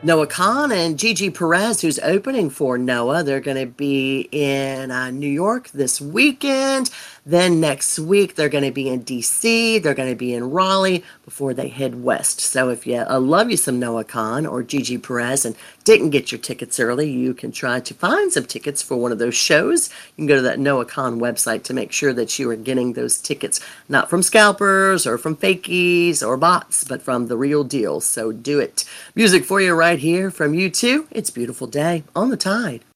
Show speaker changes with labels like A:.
A: Noah Khan and Gigi Perez, who's opening for Noah. They're going to be in New York this weekend. Then next week, they're going to be in DC. They're going to be in Raleigh before they head west. So if you love you some Noah Khan or Gigi Perez and didn't get your tickets early, you can try to find some tickets for one of those shows. You can go to that Noah Khan website to make sure that you are getting those tickets, not from scalpers or from fakies or bots, but from the real deal. So do it. Music for you right here from U2. It's Beautiful Day on the Tide.